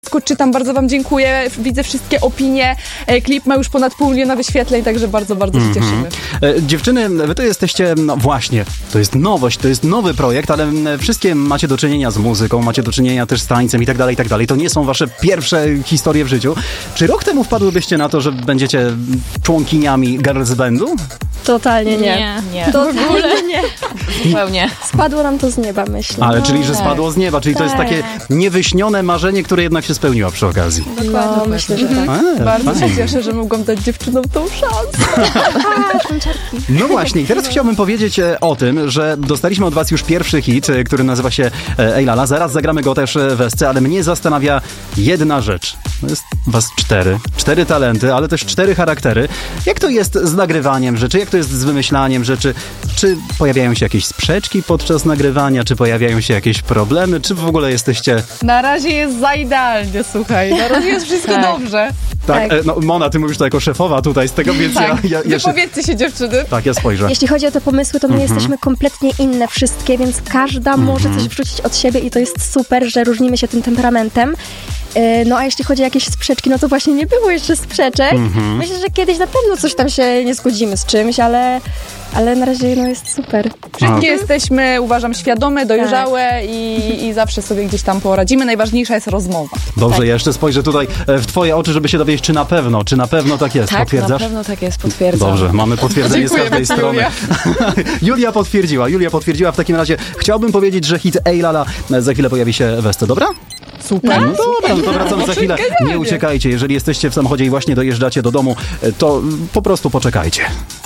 wszystko czytam, bardzo wam dziękuję, widzę wszystkie opinie, klip ma już ponad 500 000 wyświetleń, także bardzo, bardzo się cieszymy. Dziewczyny, wy to jesteście, no właśnie, to jest nowość, to jest nowy projekt, ale wszystkie macie do czynienia z muzyką, macie do czynienia też z tańcem i tak dalej, i tak dalej. To nie są wasze pierwsze historie w życiu. Czy rok temu wpadłybyście na to, że będziecie członkiniami girls bandu? Totalnie nie. Totalnie nie. Zupełnie. Spadło nam to z nieba, myślę. Ale czyli, że spadło z nieba, czyli to jest takie niewyśnione marzenie, które jednak się spełniło przy okazji. No, myślę, że tak. Bardzo się cieszę, że mogłam dać dziewczynom tą szansę. No właśnie, i teraz chciałbym powiedzieć o tym, że dostaliśmy od was już pierwszy hit, który nazywa się Ej Lala. Zaraz zagramy go też w Esce, ale mnie zastanawia jedna rzecz. To jest was 4 talenty, ale też 4 charaktery. Jak to jest z nagrywaniem rzeczy? Jak to jest z wymyślaniem rzeczy? Czy pojawiają się jakieś sprzeczki podczas nagrywania? Czy pojawiają się jakieś problemy? Czy w ogóle jesteście... Na razie jest za idealnie, słuchaj. Na razie jest wszystko dobrze. Tak, no Mona, ty mówisz to jako szefowa tutaj z tego, więc Tak, ja wypowiedzcie się, dziewczyny. Tak, ja spojrzę. Jeśli chodzi o te pomysły, to my jesteśmy kompletnie inne wszystkie, więc każda może coś wrzucić od siebie i to jest super, że różnimy się tym temperamentem. No a jeśli chodzi o jakieś sprzeczki, no to właśnie nie było jeszcze sprzeczek. Myślę, że kiedyś na pewno coś tam się nie zgodzimy z czymś, ale na razie no jest super. Wszystkie jesteśmy, uważam, świadome, dojrzałe i zawsze sobie gdzieś tam poradzimy. Najważniejsza jest rozmowa. Dobrze, ja jeszcze spojrzę tutaj w twoje oczy, żeby się dowiedzieć, czy na pewno tak jest. Tak, Potwierdzasz? na pewno tak jest, potwierdzam. Dobrze, mamy potwierdzenie z każdej strony. Julia potwierdziła. W takim razie chciałbym powiedzieć, że hit Ej Lala za chwilę pojawi się w Esce, dobra? Super. No dobra, no to wracamy za chwilę. Nie uciekajcie, jeżeli jesteście w samochodzie i właśnie dojeżdżacie do domu, to po prostu poczekajcie.